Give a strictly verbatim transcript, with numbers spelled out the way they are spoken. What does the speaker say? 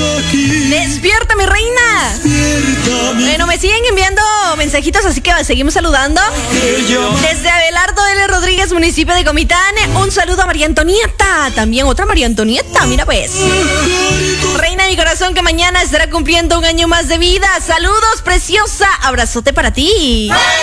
Despierta, mi reina. Despiértame. Bueno, me siguen enviando mensajitos, así que seguimos saludando. Desde Abelardo L. Rodríguez, municipio de Comitán, un saludo a María Antonieta. También otra María Antonieta, mira pues. Reina de mi corazón, que mañana estará cumpliendo un año más de vida. Saludos, preciosa. Abrazote para ti.